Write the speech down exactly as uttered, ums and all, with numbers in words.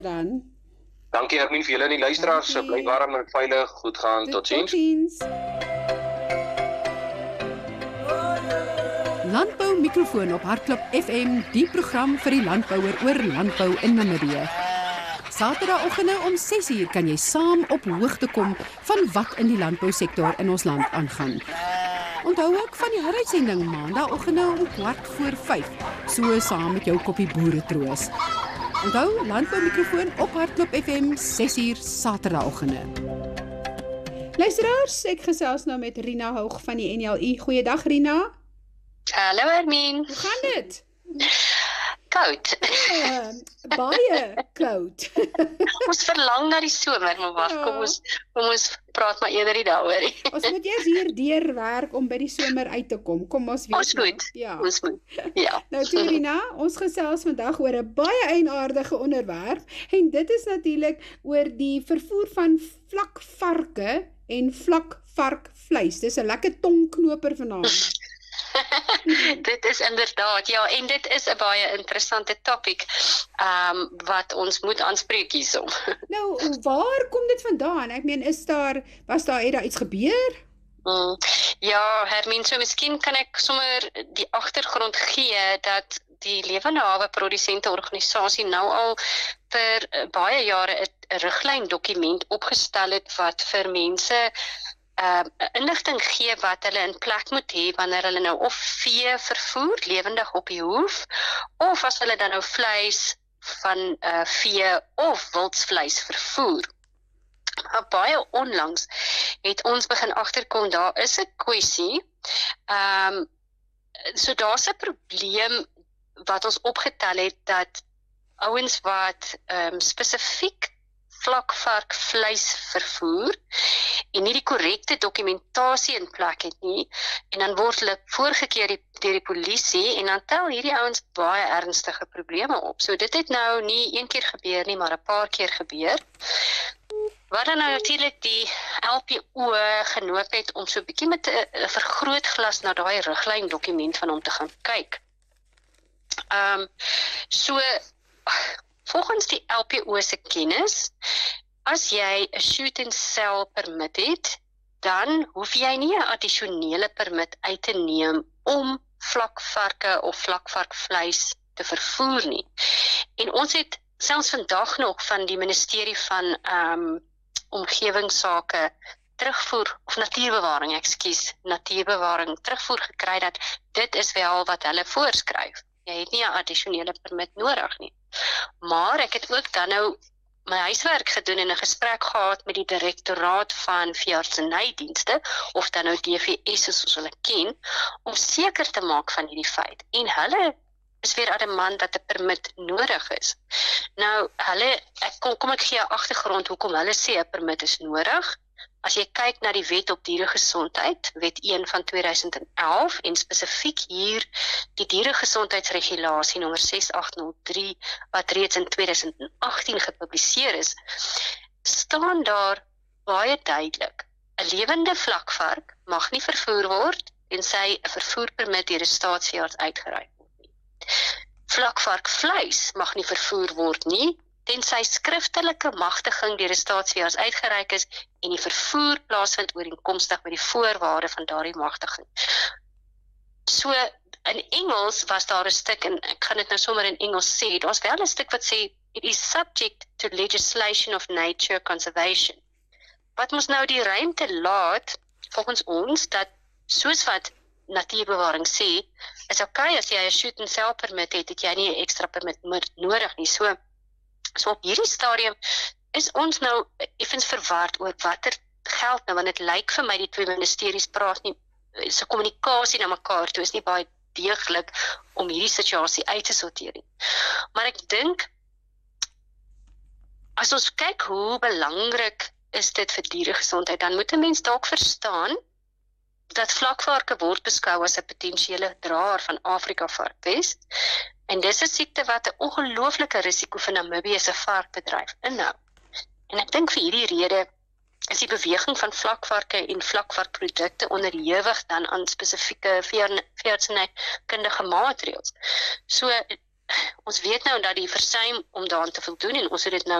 Dan. Dankie Hermien vir julle en die luisteraars. Dankie. Bly warm en veilig. Goed gaan. Tot ziens. Landbou mikrofoon op Hartklop F M, die program vir die landbouer oor landbou in Namibië. Saterdagoggende om ses uur kan jy saam op hoogte kom van wat in die landbousektor in ons land aangaan. Onthou ook van die heruitsending maandagooggende om kwart voor vyf, so saam met jou koppie boeretroos. Onthou, landbou mikrofoon op Hartklop F M, ses uur Saterdagoggende. Luisteraars, ek gesels nou met Rina Hoog van die N L I. Goeiedag Rina. Hallo Hermien. Hoe gaan dit? Koud. Ja, baie koud. Ons verlang na die somer, maar wag, Ja. kom ons kom ons praat maar eerder die daaroor. Ons moet eers hier deur werk om by die somer uit te kom. Kom ons weet. Ons nou. moet. Ja. Ons moet. Ja. Nou Turina, ons gesels vandag oor 'n baie eienaardige onderwerp en dit is natuurlik oor die vervoer van vlakvarke en vlakvarkvleis. Dis 'n lekker tongknoper vanaand. Dit is inderdaad, ja, en dit is 'n baie interessante topik um, wat ons moet aanspreek hierso. Nou, waar kom dit vandaan? Ek meen, is daar was daar het daar iets gebeur? Mm, ja, Hermien, so miskien kan ek sommer die agtergrond gee dat die Lewende Hawe Produsente Organisasie nou al vir uh, baie jare 'n riglyn dokument opgestel het wat vir mense Uh, inligting gee wat hulle in plek moet hê wanneer hulle nou of vee vervoer, lewendig op die hoef, of as hulle dan nou vleis van uh, vee of wildsvleis vervoer. Maar baie onlangs het ons begin agterkom, daar is 'n kwessie, um, so daar's 'n probleem wat ons opgetel het, dat ouens wat um, spesifiek vlakvarkvleis vervoer en nie die korrekte dokumentasie in plek het nie, en dan word hulle voorgekeer deur die polisie en dan tel hierdie ouens baie ernstige probleme op. So dit het nou nie een keer gebeur nie, maar 'n paar keer gebeur. Wat dan nou natuurlik die L P O genoop het om so 'n bietjie met 'n vergrootglas na daai riglyn dokument van hom te gaan kyk. Ehm um, so volgens die L P O se kennis, as jy 'n shoot and sell permit het, dan hoef jy nie 'n addisionele permit uit te neem om vlakvarke of vlakvarkvleis te vervoer nie. En ons het selfs vandag nog van die ministerie van um, omgewingsake terugvoer, of natuurbewaring, ekskuus, natuurbewaring terugvoer gekry dat dit is wel wat hulle voorskryf. Jy het nie 'n addisionele permit nodig nie. Maar ek het ook dan nou my huiswerk gedoen en 'n gesprek gehad met die direktoraat van veeartsenydienste, of dan nou D V S soos hulle ken, om seker te maak van hierdie feit. En hulle is weer adamant dat 'n permit nodig is. Nou, hulle, ek kom, kom ek gee 'n agtergrond hoekom hulle sê 'n permit is nodig. As jy kyk na die wet op dieregesondheid, wet een van tweeduisend elf, en spesifiek hier die dieregesondheidsregulasie nommer ses agt nul drie, wat reeds in tweeduisend agttien gepubliseer is, staan daar baie duidelik, 'n lewende vlakvark mag nie vervoer word tensy 'n vervoerpermit deur 'n staatsveearts uitgereik word nie. Vlakvarkvleis mag nie vervoer word nie, tensy skriftelike magtiging deur 'n staatsveearts uitgereik is en die vervoer plaasvind ooreenkomstig met die voorwaarde van daardie magtiging. So, in Engels was daar 'n stuk, en ek gaan dit nou sommer in Engels sê, daar's wel 'n stuk wat sê, it is subject to legislation of nature conservation. Wat ons nou die ruimte laat, volgens ons, dat soos wat natuurbewaring sê, is okay as jy 'n shoot and sell permit het, het jy nie 'n ekstra permit nodig nie. So, So op hierdie stadium is ons nou effens verward oor watter geld nou, want dit lyk vir my die twee ministeries praat nie, so kommunikasie na mekaar toe is nie baie deeglik om hierdie situasie uit te sorteer nie. Maar ek dink, as ons kyk hoe belangrik is dit vir dieregesondheid, dan moet 'n mens dalk verstaan dat vlakvarke word beskou as 'n potensiële draer van Afrika varkpes. En dis 'n siekte wat 'n ongelooflike risiko vir Namibië se varkbedryf inhou. En ek dink vir hierdie rede is die beweging van vlakvarke en vlakvarkprodukte onderhewig dan aan spesifieke veeartsenykundige maatreëls. So ons weet nou dat die versuim om daaraan te voldoen en ons het dit nou